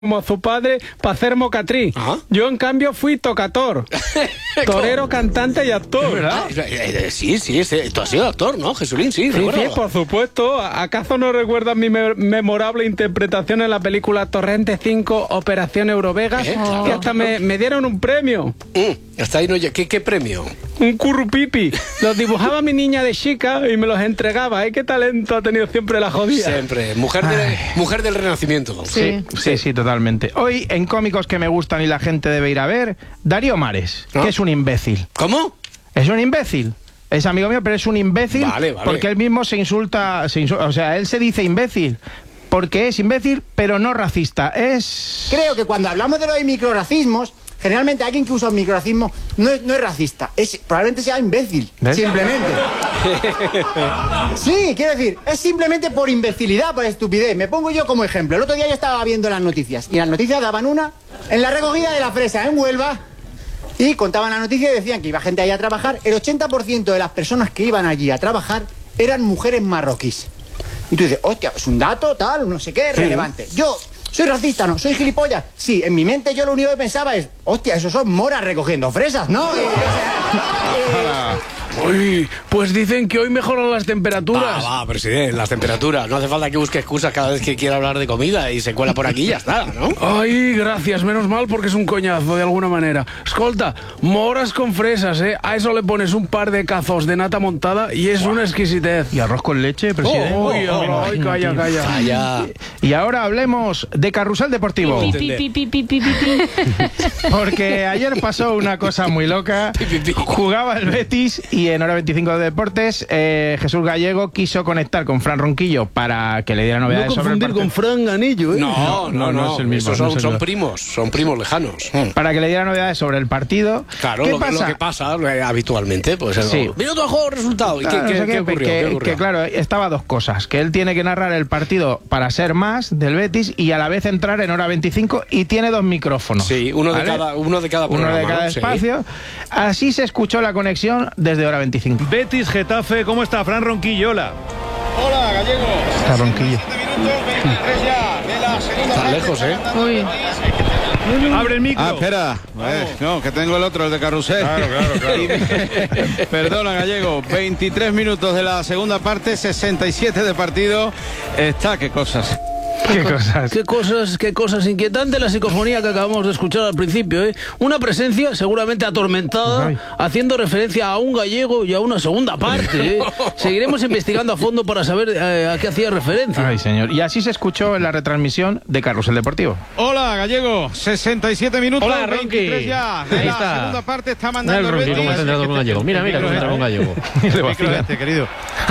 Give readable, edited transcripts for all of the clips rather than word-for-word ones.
como su padre para hacer mocatriz. Yo, en cambio, fui tocator. Torero, cantante y actor. ¿Verdad? Sí, tú has sido actor, ¿no, Jesulín? Sí, sí, por supuesto. ¿Acaso no recuerdas mi memorable interpretación en la película Torrente 5, Operación Eurovegas? Que hasta me dieron un premio. Hasta ahí no... ¿Qué premio? Un currupipi. Los dibujaba mi niña de chica y me los entregaba. ¿Qué talento ha tenido siempre la jodida? Siempre. Mujer del Renacimiento. Sí, totalmente. Hoy, en Cómicos que me gustan y la gente debe ir a ver, Darío Mares, que es un imbécil. ¿Cómo? Es un imbécil. Es amigo mío, pero es un imbécil. Vale. Porque él mismo se insulta, o sea, él se dice imbécil. Porque es imbécil, pero no racista. Creo que cuando hablamos de los microracismos, generalmente alguien que usa un microracismo no es racista, probablemente sea imbécil, ¿ves? Simplemente. Sí, quiero decir, es simplemente por imbecilidad, por estupidez. Me pongo yo como ejemplo. El otro día yo estaba viendo las noticias y las noticias daban una en la recogida de la fresa en Huelva y contaban la noticia y decían que iba gente allí a trabajar. El 80% de las personas que iban allí a trabajar eran mujeres marroquíes. Y tú dices, hostia, es un dato tal, no sé qué, relevante. Yo... ¿soy racista? No. ¿Soy gilipollas? Sí, en mi mente yo lo único que pensaba es, hostia, esos son moras recogiendo fresas, ¿no? Uy, pues dicen que hoy mejoran las temperaturas. Va, presidente, las temperaturas. No hace falta que busque excusas cada vez que quiera hablar de comida y se cuela por aquí y ya está, ¿no? Ay, gracias, menos mal porque es un coñazo de alguna manera. Escolta, moras con fresas, ¿eh? A eso le pones un par de cazos de nata montada y es una exquisitez. ¿Y arroz con leche, presidente? Ay, calla. Y ahora hablemos de Carrusel Deportivo. Porque ayer pasó una cosa muy loca. Jugaba el Betis y en Hora 25 de Deportes Jesús Gallego quiso conectar con Fran Ronquillo para que le diera novedades sobre el partido. No confundir con Fran Ganillo, ¿eh? No es el mismo. Esos son primos lejanos. Para que le diera novedades sobre el partido. Claro, lo que pasa habitualmente, pues minuto de juego, resultado. ¿Y qué ocurrió? Que claro, estaba dos cosas. Que él tiene que narrar el partido para ser más del Betis y a la vez entrar en Hora 25 y tiene dos micrófonos. Sí, uno de cada programa. Uno de cada espacio. Sí. Así se escuchó la conexión desde Hora 25. Betis, Getafe, ¿cómo está? Fran Ronquillo, hola. Hola, Gallego. Está Ronquillo. Está lejos, ¿eh? Uy. Abre el micro. Espera. No, que tengo el otro, el de Carrusel. Claro. Perdona, Gallego. 23 minutos de la segunda parte, 67 de partido. Qué cosas. Qué cosas inquietantes la psicofonía que acabamos de escuchar al principio, ¿eh? Una presencia seguramente atormentada, haciendo referencia a un gallego y a una segunda parte, ¿eh? Seguiremos investigando a fondo para saber a qué hacía referencia. Ay, señor. Y así se escuchó en la retransmisión de Carrusel Deportivo. Hola, Gallego. 67 minutos. Hola, Ronqui. 23 ya. De la segunda parte está mandando el Betis. ¿Cómo está entrado con Gallego? Mira, cómo entra con Gallego. Querido.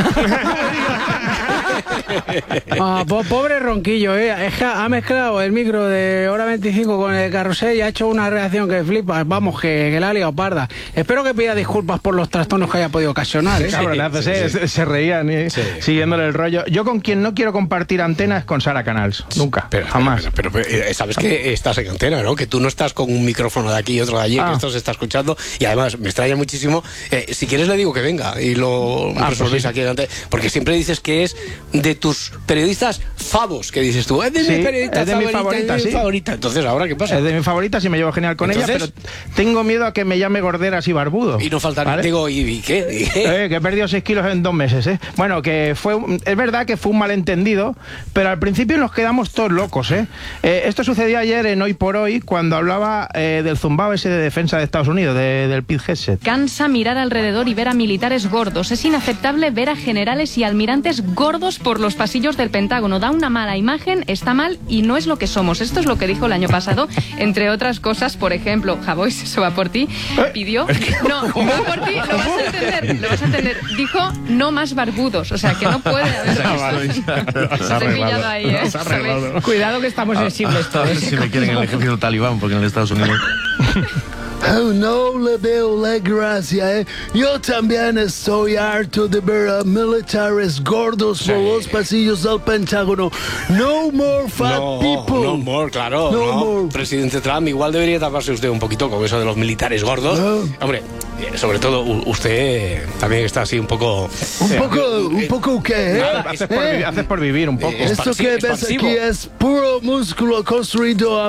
Pobre Ronquillo, es que ha mezclado el micro de Hora 25 con el Carrusel y ha hecho una reacción que flipa. Vamos, que la ha liado parda. Espero que pida disculpas por los trastornos que haya podido ocasionar, ¿eh? Cabronazos, se reían siguiéndole el rollo. Yo con quien no quiero compartir antena es con Sara Canals. Nunca, jamás. Pero sabes que estás en antena, ¿no? Que tú no estás con un micrófono de aquí y otro de allí, que esto se está escuchando. Y además me extraña muchísimo. Si quieres le digo que venga y lo resolvéis aquí delante. Porque siempre dices que es de tus periodistas favos, que dices tú. Es de mi periodista favorita. Entonces, ¿ahora qué pasa? Es de mis favoritas y me llevo genial con ella, pero tengo miedo a que me llame Gorderas y Barbudo. Y no falta, ¿vale? Digo, ¿y qué? Que he perdido 6 kilos en 2 meses, ¿eh? Bueno, es verdad que fue un malentendido, pero al principio nos quedamos todos locos, ¿eh? Esto sucedió ayer en Hoy por Hoy, cuando hablaba del zumbao ese de defensa de Estados Unidos, del Pete Hegseth. Cansa mirar alrededor y ver a militares gordos. Es inaceptable ver a generales y almirantes gordos por los pasillos del Pentágono. Da una mala imagen, está mal y no es lo que somos. Esto es lo que dijo el año pasado. Entre otras cosas, por ejemplo, Javois, eso va por ti, pidió... No, va por ti, lo vas a entender. Dijo, no más barbudos. O sea, que no puede haber... Se ha pillado ahí, ¿eh? Cuidado que estamos sensibles todos. Si me quieren en el ejército talibán, porque en Estados Unidos... No le veo la gracia, ¿eh? Yo también estoy harto de ver a militares gordos por los pasillos del Pentágono. No more fat people. No more, claro. No more. Presidente Trump, igual debería taparse usted un poquito con eso de los militares gordos. Hombre, sobre todo usted también está así un poco... ¿Un poco qué? Haces por vivir un poco. Esto que ves aquí es puro músculo construido